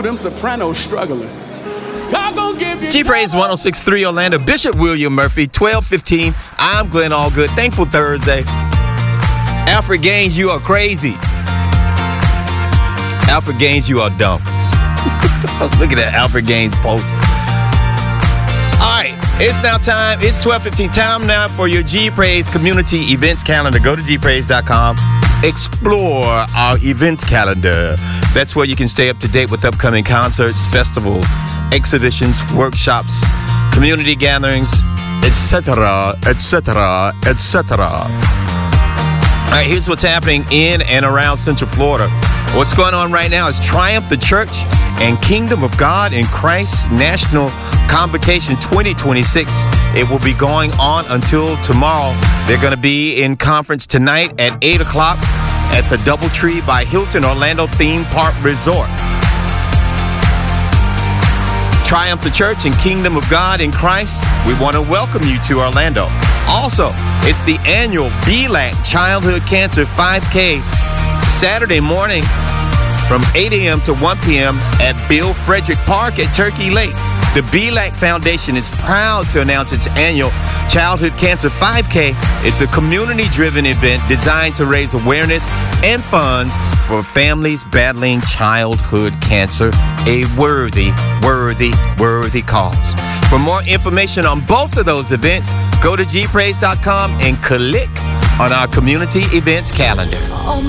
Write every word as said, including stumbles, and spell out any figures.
them sopranos struggling. God gonna give you G-Praise one oh six point three Orlando. Bishop William Murphy, twelve fifteen. I'm Glenn Allgood. Thankful Thursday. Alfred Gaines, you are crazy. Alfred Gaines, you are dumb. Look at that Alfred Gaines post. All right, it's now time. It's twelve fifteen. Time now for your G-Praise community events calendar. Go to g praise dot com. Explore our events calendar. That's where you can stay up to date with upcoming concerts, festivals, exhibitions, workshops, community gatherings, et cetera, et cetera, et cetera. All right, here's what's happening in and around Central Florida. What's going on right now is Triumph the Church and Kingdom of God in Christ National Convocation twenty twenty-six. It will be going on until tomorrow. They're going to be in conference tonight at eight o'clock at the Doubletree by Hilton Orlando Theme Park Resort. Triumph the Church and Kingdom of God in Christ, we want to welcome you to Orlando. Also, it's the annual B L A C Childhood Cancer five K Saturday morning from eight a.m. to one p.m. at Bill Frederick Park at Turkey Lake. The B L A C Foundation is proud to announce its annual Childhood Cancer five K. It's a community-driven event designed to raise awareness and funds for families battling childhood cancer, a worthy, worthy, worthy cause. For more information on both of those events, go to g praise dot com and click on our community events calendar.